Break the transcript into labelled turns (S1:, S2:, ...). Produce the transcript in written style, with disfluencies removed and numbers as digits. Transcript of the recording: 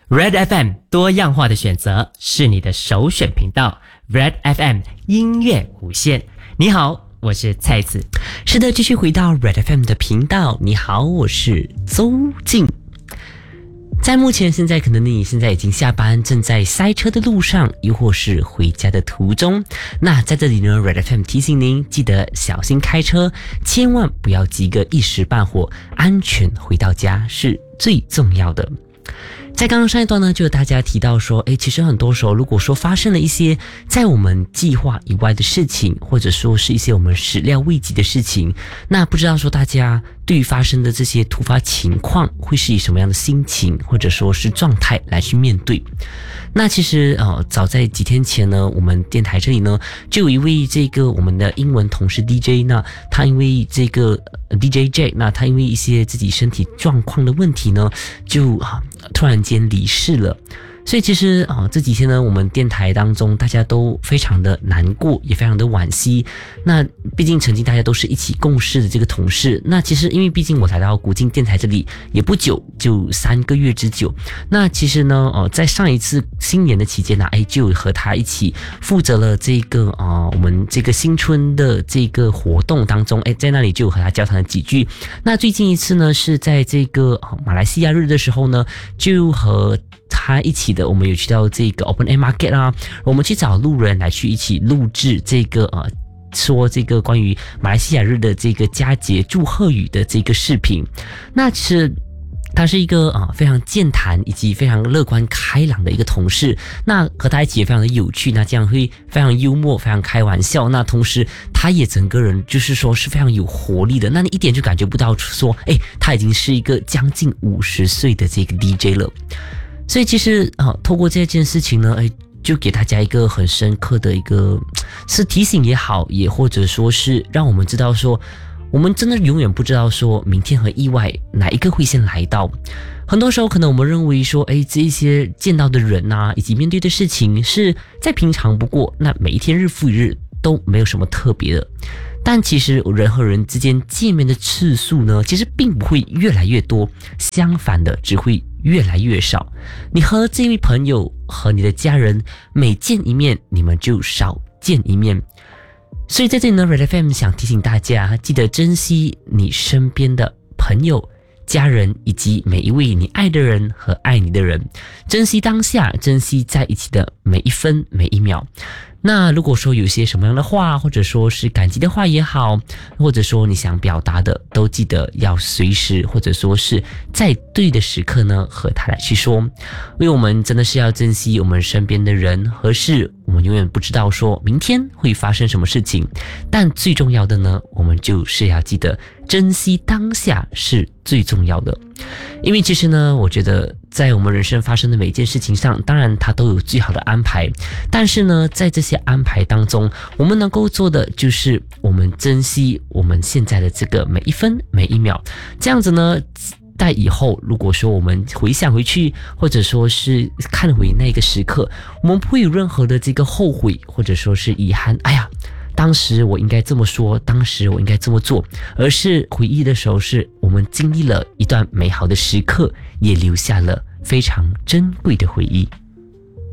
S1: Red FM 多样化的选择是你的首选频道 Red FM 音乐无限。你好，我是蔡子。
S2: 是的，继续回到 Red FM 的频道。你好，我是周静。在目前现在可能你现在已经下班，正在塞车的路上，又或是回家的途中。那在这里呢 Red FM 提醒您，记得小心开车，千万不要急个一时半会，安全回到家是最重要的。在刚刚上一段呢，就有大家提到说，其实很多时候如果说发生了一些在我们计划以外的事情，或者说是一些我们始料未及的事情，那不知道说大家对于发生的这些突发情况会是以什么样的心情或者说是状态来去面对。那其实早在几天前呢，我们电台这里呢就有一位这个我们的英文同事 DJ， 那他因为这个 DJ J， 那他因为一些自己身体状况的问题呢，就突然间离世了。所以其实这几天呢，我们电台当中大家都非常的难过，也非常的惋惜。那毕竟曾经大家都是一起共事的这个同事，那其实因为毕竟我来到古今电台这里也不久，就3个月之久。那其实呢在上一次新年的期间呢，就和他一起负责了这个我们这个新春的这个活动当中，在那里就和他交谈了几句。那最近一次呢是在这个马来西亚日的时候呢，就和他一起的，我们有去到这个 Open Air Market 啦，我们去找路人来去一起录制这个说这个关于马来西亚日的这个佳节祝贺语的这个视频。那其实他是一个非常健谈以及非常乐观开朗的一个同事，那和他一起也非常的有趣，那这样会非常幽默，非常开玩笑，那同时他也整个人就是说是非常有活力的，那你一点就感觉不到说他已经是一个将近50岁的这个 DJ 了。所以其实透过这件事情呢，就给大家一个很深刻的一个是提醒也好，也或者说是让我们知道说，我们真的永远不知道说明天和意外哪一个会先来到。很多时候可能我们认为说这一些见到的人以及面对的事情是再平常不过，那每一天日复一日都没有什么特别的。但其实人和人之间见面的次数呢，其实并不会越来越多，相反的只会越来越少。你和这位朋友和你的家人每见一面，你们就少见一面。所以在这里呢 Red FM 想提醒大家，记得珍惜你身边的朋友、家人以及每一位你爱的人和爱你的人，珍惜当下，珍惜在一起的每一分每一秒。那如果说有些什么样的话，或者说是感激的话也好，或者说你想表达的，都记得要随时或者说是在对的时刻呢和他来去说。因为我们真的是要珍惜我们身边的人和事，我们永远不知道说明天会发生什么事情，但最重要的呢，我们就是要记得珍惜当下是最重要的。因为其实呢，我觉得在我们人生发生的每一件事情上，当然它都有最好的安排，但是呢，在这些安排当中，我们能够做的就是我们珍惜我们现在的这个每一分每一秒。这样子呢，在以后如果说我们回想回去，或者说是看回那个时刻，我们不会有任何的这个后悔，或者说是遗憾，当时我应该这么说，当时我应该这么做，而是回忆的时候是我们经历了一段美好的时刻，也留下了非常珍贵的回忆。